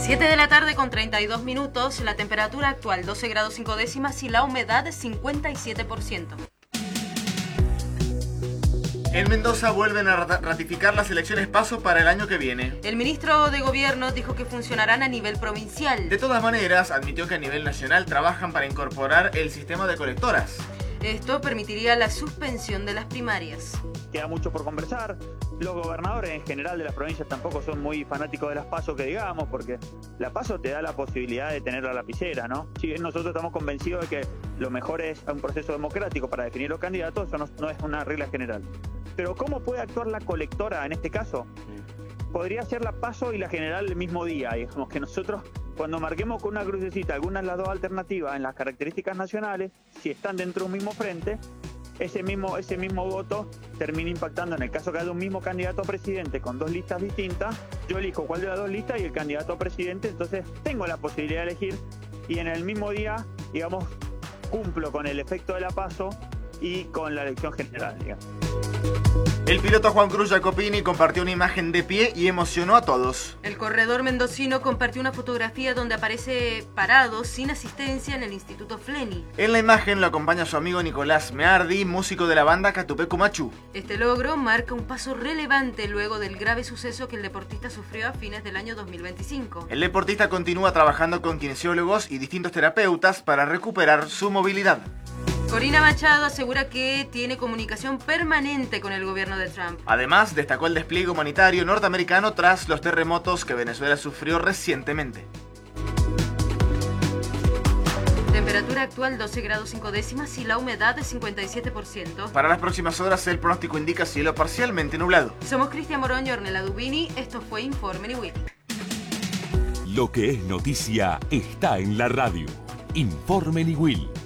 7 de la tarde con 32 minutos, la temperatura actual 12 grados 5 décimas y la humedad 57%. En Mendoza vuelven a ratificar las elecciones PASO para el año que viene. El ministro de Gobierno dijo que funcionarán a nivel provincial. De todas maneras, admitió que a nivel nacional trabajan para incorporar el sistema de colectoras. Esto permitiría la suspensión de las primarias. Queda mucho por conversar. Los gobernadores en general de las provincias tampoco son muy fanáticos de las PASO, que digamos, porque la PASO te da la posibilidad de tener la lapicera, ¿no? Si bien nosotros estamos convencidos de que lo mejor es un proceso democrático para definir los candidatos, eso no es una regla general. Pero ¿cómo puede actuar la colectora en este caso? Podría ser la PASO y la general el mismo día. Digamos que nosotros, cuando marquemos con una crucecita algunas de las dos alternativas en las características nacionales, si están dentro de un mismo frente, ese mismo voto termina impactando, en el caso que haya un mismo candidato a presidente con dos listas distintas, yo elijo cuál de las dos listas y el candidato a presidente, entonces tengo la posibilidad de elegir y en el mismo día, digamos, cumplo con el efecto de la PASO y con la elección general, digamos. El piloto Juan Cruz Jacopini compartió una imagen de pie y emocionó a todos. El corredor mendocino compartió una fotografía donde aparece parado, sin asistencia, en el Instituto Fleni. En la imagen lo acompaña su amigo Nicolás Meardi, músico de la banda Catupecu Machu. Este logro marca un paso relevante luego del grave suceso que el deportista sufrió a fines del año 2025. El deportista continúa trabajando con kinesiólogos y distintos terapeutas para recuperar su movilidad. Corina Machado asegura que tiene comunicación permanente con el gobierno de Trump. Además, destacó el despliegue humanitario norteamericano tras los terremotos que Venezuela sufrió recientemente. Temperatura actual 12 grados 5 décimas y la humedad de 57%. Para las próximas horas el pronóstico indica cielo parcialmente nublado. Somos Cristian Moroño, Ornella Dubini. Esto fue Informe Niwil. Lo que es noticia está en la radio. Informe Niwil.